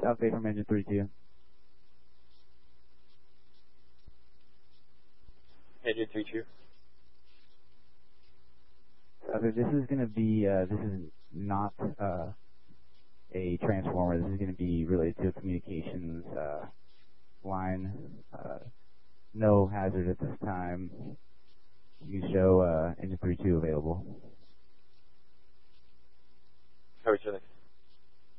Update from engine 32. Engine 32. This is going to be, this is not a transformer. This is going to be related to a communications line. No hazard at this time. You can show engine 32 available. How are you doing?